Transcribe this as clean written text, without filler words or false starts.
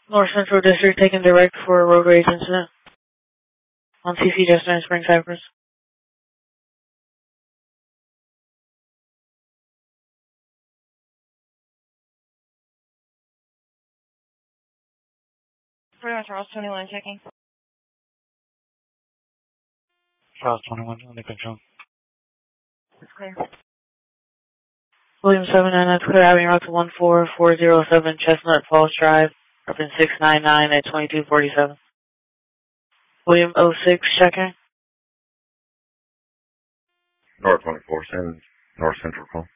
North Central District taking direct for a road rage incident on CC Jester and Spring Cypress. Charles 21 checking. Charles 21 under control. It's clear. William 79, that's clear. Avenue Route to 14407 Chestnut Falls Drive, up in 699 at 2247. William 06 checking. North 24, send North Central call.